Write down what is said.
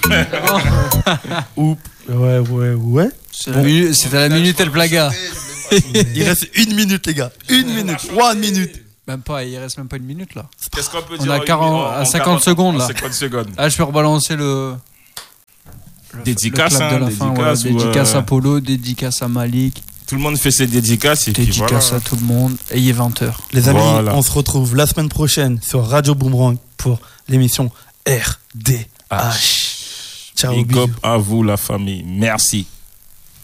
Oups. Ouais. C'était la minute El Plaga. Il reste 1 minute, les gars. 1 minute. 1 minute. Même pas, il reste même pas 1 minute là. Qu'est-ce qu'on peut On dire a 50 secondes là. 50 secondes. Ah, je peux rebalancer le Dédicace, clap de la fin. Dédicace à Polo, dédicace à Malik. Tout le monde fait ses dédicaces. Dédicace à tout le monde. Ayez 20h. Les amis, on se retrouve la semaine prochaine sur Radio Boomerang pour l'émission RDH. Ciao. Big up à vous, la famille. Merci.